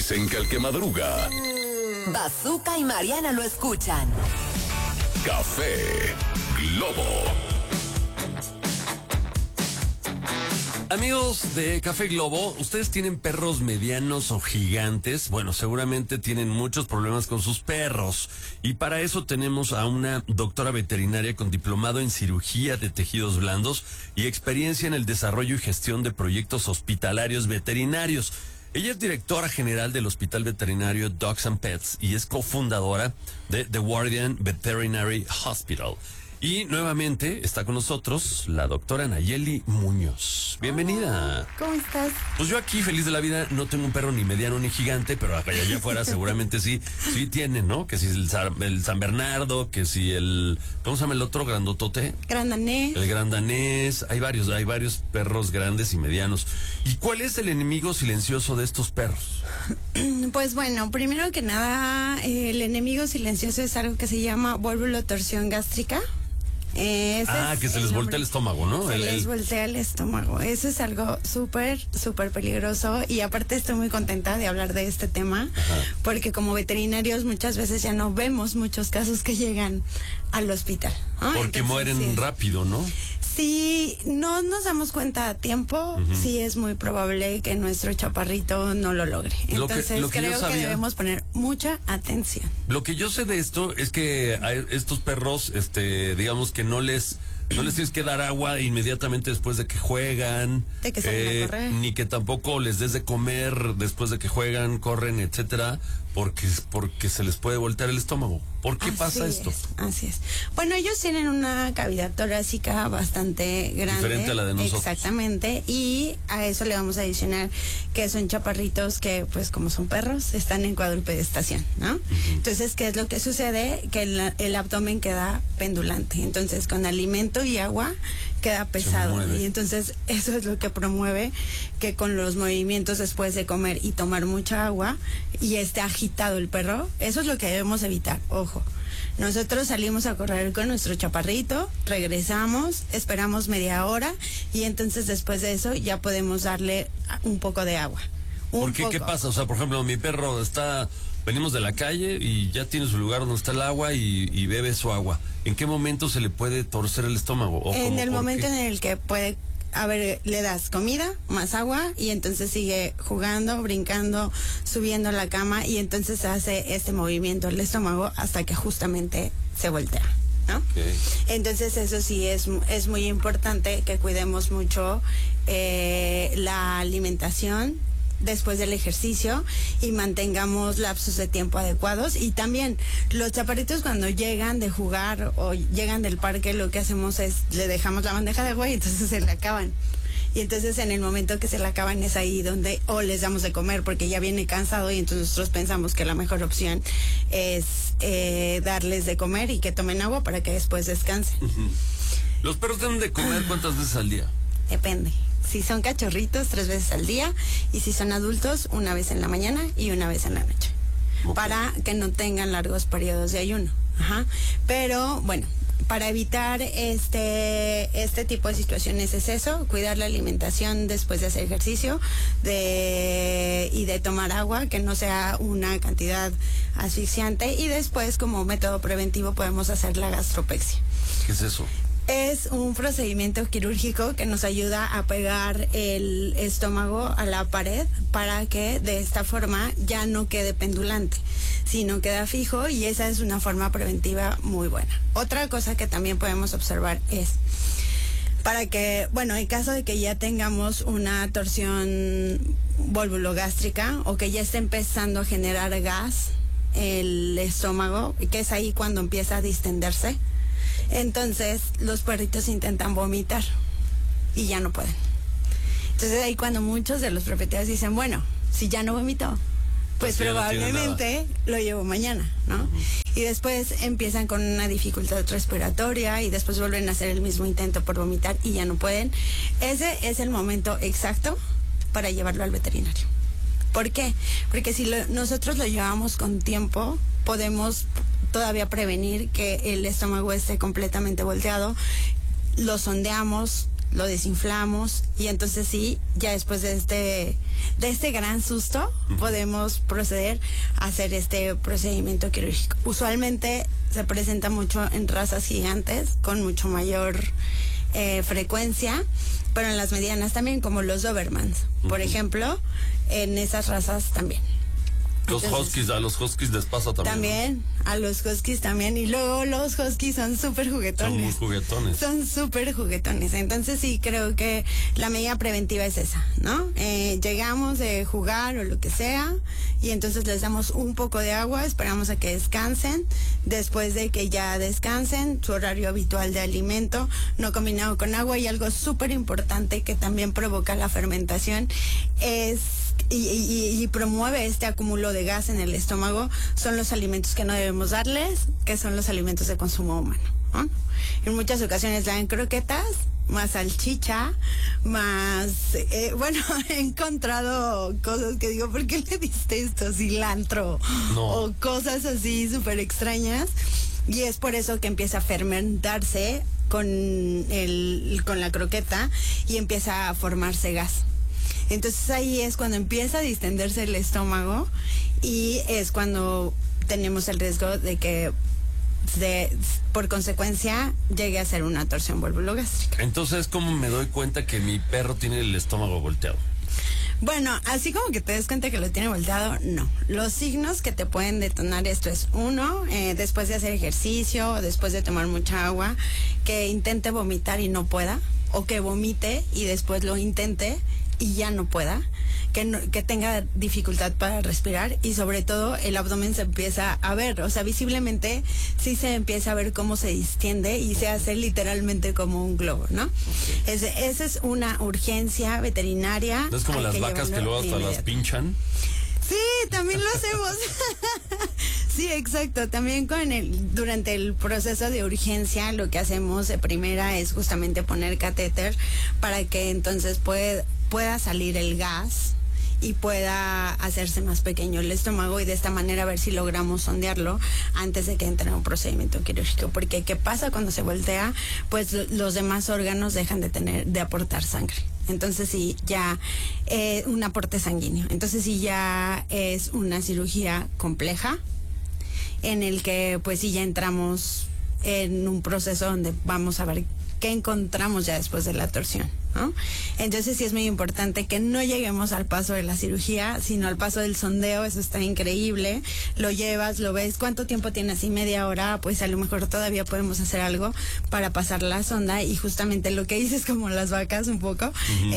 Dicen que el que madruga. Bazooka y Mariana lo escuchan. Café Globo. Amigos de Café Globo, ¿ustedes tienen perros medianos o gigantes? Bueno, seguramente tienen muchos problemas con sus perros. Y para eso tenemos a una doctora veterinaria con diplomado en cirugía de tejidos blandos y experiencia en el desarrollo y gestión de proyectos hospitalarios veterinarios. Ella es directora general del Hospital Veterinario Dogs and Pets y es cofundadora de The Guardian Veterinary Hospital. Y nuevamente está con nosotros la doctora Nayeli Muñoz. Bienvenida. ¿Cómo estás? Pues yo aquí, feliz de la vida, no tengo un perro ni mediano ni gigante, pero allá afuera seguramente sí tienen, ¿no? Que si el San Bernardo, que si el... ¿Cómo se llama el otro grandotote? Gran danés. El gran danés. Hay varios perros grandes y medianos. ¿Y cuál es el enemigo silencioso de estos perros? Pues bueno, primero que nada, el enemigo silencioso es algo que se llama volvulotorsión gástrica. Que se les voltea el estómago, ¿no? Se les voltea el estómago. Eso es algo súper peligroso y aparte estoy muy contenta de hablar de este tema. Ajá. Porque como veterinarios muchas veces ya no vemos muchos casos que llegan al hospital, ¿no? Porque entonces, mueren rápido, ¿no? Si no nos damos cuenta a tiempo, sí es muy probable que nuestro chaparrito no lo logre. Entonces creo que debemos poner mucha atención. Lo que yo sé de esto es que a estos perros, digamos que no les tienes que dar agua inmediatamente después de que juegan, de que salen a correr, ni que tampoco les des de comer después de que juegan, corren, etcétera, porque se les puede voltear el estómago. ¿Por qué pasa esto? Así es. Bueno, ellos tienen una cavidad torácica bastante grande. Diferente a la de nosotros. Exactamente. Y a eso le vamos a adicionar que son chaparritos que, pues como son perros, están en cuadrupedestación, ¿no? Entonces, ¿qué es lo que sucede? Que el abdomen queda pendulante. Entonces, con alimento y agua queda pesado. Y entonces, eso es lo que promueve que con los movimientos después de comer y tomar mucha agua y esté agitado el perro, eso es lo que debemos evitar. Ojo. Nosotros salimos a correr con nuestro chaparrito, regresamos, esperamos media hora y entonces después de eso ya podemos darle un poco de agua. ¿Qué pasa? O sea, por ejemplo, mi perro venimos de la calle y ya tiene su lugar donde está el agua y bebe su agua. ¿En qué momento se le puede torcer el estómago? En el momento en el que puede... le das comida, más agua y entonces sigue jugando, brincando, subiendo a la cama y entonces hace este movimiento el estómago hasta que justamente se voltea, ¿no? Okay. Entonces eso sí es muy importante que cuidemos mucho la alimentación después del ejercicio y mantengamos lapsos de tiempo adecuados. Y también los chaparritos cuando llegan de jugar o llegan del parque, lo que hacemos es le dejamos la bandeja de agua y entonces se la acaban. Y entonces en el momento que se la acaban es ahí donde o les damos de comer porque ya viene cansado y entonces nosotros pensamos que la mejor opción es darles de comer y que tomen agua para que después descansen. ¿Los perros deben de comer cuántas veces al día? Depende. Si son cachorritos, 3 veces al día. Y si son adultos, 1 vez en la mañana y 1 vez en la noche. Okay. Para que no tengan largos periodos de ayuno. Ajá. Pero, bueno, para evitar este tipo de situaciones es eso, cuidar la alimentación después de hacer ejercicio y de tomar agua, que no sea una cantidad asfixiante. Y después, como método preventivo, podemos hacer la gastropexia. ¿Qué es eso? Es un procedimiento quirúrgico que nos ayuda a pegar el estómago a la pared para que de esta forma ya no quede pendulante, sino queda fijo y esa es una forma preventiva muy buena. Otra cosa que también podemos observar es para que, bueno, en caso de que ya tengamos una torsión volvulogástrica o que ya esté empezando a generar gas el estómago, que es ahí cuando empieza a distenderse. Entonces los perritos intentan vomitar y ya no pueden. Entonces ahí cuando muchos de los propietarios dicen, bueno, si ya no vomitó, pues probablemente lo llevo mañana, ¿no? Y después empiezan con una dificultad respiratoria y después vuelven a hacer el mismo intento por vomitar y ya no pueden. Ese es el momento exacto para llevarlo al veterinario. ¿Por qué? Porque si nosotros lo llevamos con tiempo, podemos todavía prevenir que el estómago esté completamente volteado, lo sondeamos, lo desinflamos y entonces sí, ya después de este gran susto, podemos proceder a hacer este procedimiento quirúrgico. Usualmente se presenta mucho en razas gigantes con mucho mayor frecuencia, pero en las medianas también, como los Dobermans, por ejemplo, en esas razas también. A los huskies les pasa también. También, a los huskies también. Y luego los huskies son súper juguetones. Son muy juguetones. Son súper juguetones. Entonces sí, creo que la medida preventiva es esa, ¿no? Llegamos de jugar o lo que sea, y entonces les damos un poco de agua, esperamos a que descansen. Después de que ya descansen, su horario habitual de alimento, no combinado con agua. Y algo súper importante que también provoca la fermentación es y promueve este acúmulo de gas en el estómago, son los alimentos que no debemos darles, que son los alimentos de consumo humano, ¿no? En muchas ocasiones dan croquetas, más salchicha, más... bueno, he encontrado cosas que digo, ¿por qué le diste esto? Cilantro. No. O cosas así súper extrañas. Y es por eso que empieza a fermentarse con la croqueta y empieza a formarse gas. Entonces ahí es cuando empieza a distenderse el estómago y es cuando tenemos el riesgo de que por consecuencia llegue a ser una torsión volvulogástrica. Entonces, ¿cómo me doy cuenta que mi perro tiene el estómago volteado? Bueno, así como que te des cuenta que lo tiene volteado, no. Los signos que te pueden detonar esto es, uno, después de hacer ejercicio o después de tomar mucha agua, que intente vomitar y no pueda, o que vomite y después lo intente y ya no pueda, que tenga dificultad para respirar y sobre todo el abdomen se empieza a ver, o sea, visiblemente sí se empieza a ver cómo se distiende y se hace literalmente como un globo, ¿no? Okay. Esa es una urgencia veterinaria. ¿No es como las vacas que luego hasta las pinchan? Sí, también lo hacemos. Sí, exacto. También durante el proceso de urgencia lo que hacemos de primera es justamente poner catéter para que entonces pueda salir el gas y pueda hacerse más pequeño el estómago y de esta manera ver si logramos sondearlo antes de que entre en un procedimiento quirúrgico. Porque ¿qué pasa cuando se voltea? Pues los demás órganos dejan de aportar sangre. Entonces sí, ya un aporte sanguíneo. Entonces sí, ya es una cirugía compleja en el que pues sí ya entramos en un proceso donde vamos a ver qué encontramos ya después de la torsión, ¿no? Entonces sí es muy importante que no lleguemos al paso de la cirugía, sino al paso del sondeo. Eso está increíble. Lo llevas, lo ves, ¿cuánto tiempo tienes? Así media hora, pues a lo mejor todavía podemos hacer algo para pasar la sonda y justamente lo que dices, como las vacas un poco,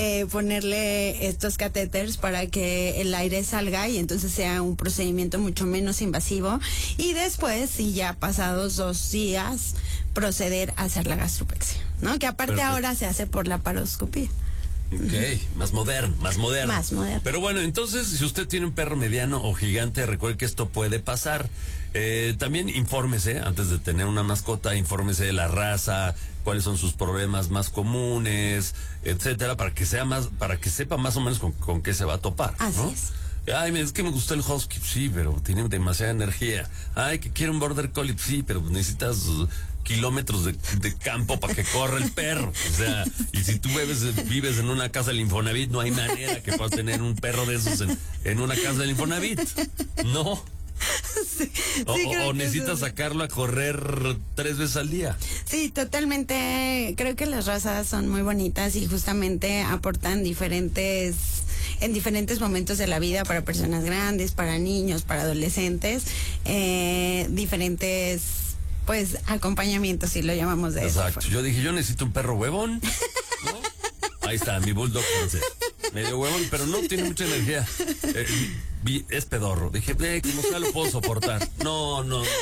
ponerle estos catéteres para que el aire salga y entonces sea un procedimiento mucho menos invasivo y después, si ya pasados 2 días, proceder a hacer la gastropexia, ¿no? Que aparte ahora se hace por la paroscopía. Ok, más moderno. Más moderno. Pero bueno, entonces, si usted tiene un perro mediano o gigante, recuerde que esto puede pasar. También infórmese, antes de tener una mascota, infórmese de la raza, cuáles son sus problemas más comunes, etcétera, para que sepa más o menos con qué se va a topar, ¿no? Así es. Ay, es que me gustó el husky, sí, pero tiene demasiada energía. Ay, que quiero un border collie, sí, pero necesitas kilómetros de campo para que corra el perro. O sea, y si tú vives en una casa del Infonavit, no hay manera que puedas tener un perro de esos en una casa del Infonavit. No. Sí, o necesitas sacarlo a correr 3 veces al día. Sí, totalmente. Creo que las razas son muy bonitas y justamente aportan en diferentes momentos de la vida para personas grandes, para niños, para adolescentes, diferentes pues acompañamientos, si lo llamamos de esa Exacto. forma. Yo dije, yo necesito un perro huevón, ¿no? Ahí está, mi bulldog francés. Medio huevón, pero no tiene mucha energía. Es pedorro. Dije, como sea lo puedo soportar. No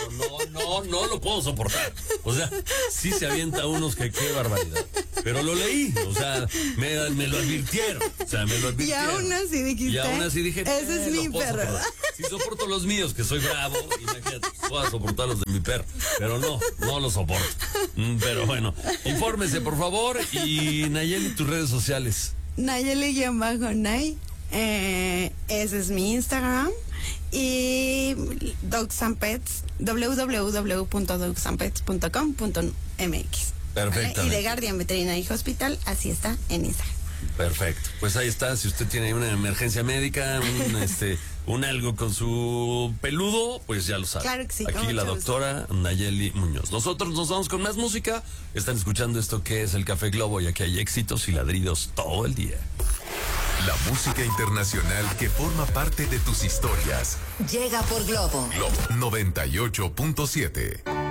lo puedo soportar. O sea, sí se avienta unos que qué barbaridad. Pero lo leí, o sea, me lo advirtieron. O sea, me lo advirtieron. Y aún así dije, ese es mi perro. Si soporto los míos, que soy bravo, imagínate, puedo soportar los de mi perro. Pero no lo soporto. Pero bueno, infórmese, por favor. Y Nayeli, tus redes sociales. Nayeli-Nay. Ese es mi Instagram. Y Dogs and Pets, www.dogsandpets.com.mx. Perfectamente. Y de Guardian Veterinary Hospital, así está en Instagram. Perfecto. Pues ahí está, si usted tiene una emergencia médica, un algo con su peludo, pues ya lo sabe. Claro que sí. Aquí la doctora Nayeli Muñoz. Nosotros nos vamos con más música. Están escuchando esto que es el Café Globo y aquí hay éxitos y ladridos todo el día. La música internacional que forma parte de tus historias. Llega por Globo. Globo 98.7.